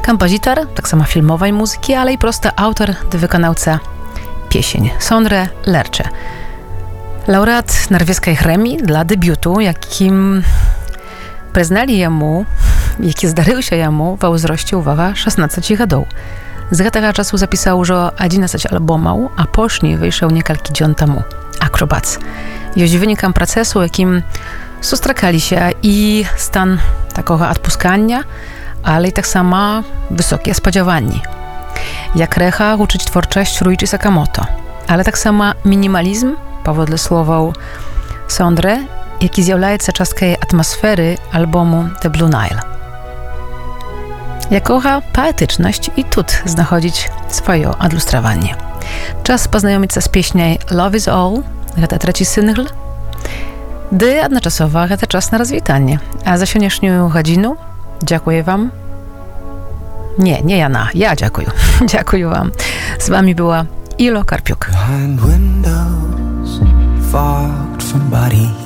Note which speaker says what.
Speaker 1: Kompozitor, tak samo filmowej muzyki, ale i prosty autor dy wykonawca piesień Sondre Lerche. Laureat norweskiej premii dla debiutu, jakim przyznali jemu, jaki zdarzył się jemu w wzroście, uwaga, 16 lat. Z tego czasu zapisał już 11 albumów, a później wyszedł niekalki dzień temu Acrobats. Jest wynikiem procesu, jakim zustrakali się i stan takiego odpuskania, ale i tak samo wysokie spodziewania. Jak recha uczyć twórczość Ryuichi Sakamoto, ale tak samo minimalizm, powodle słowa Sondre, jaki zjawiaje się czastką atmosfery albumu The Blue Nile. Jakocha poetyczność i tut znachodzić swoje odlustrowanie. Czas poznajomić się z pieśnią Love is All, to trzeci single, gdy jednoczasowo to czas na rozwitanie. A za dzisiejszą godzinę dziękuję wam. Nie Jana, ja dziękuję. Dziękuję wam. Z wami była Ilo Karpiuk.
Speaker 2: Behind windows, fogged from body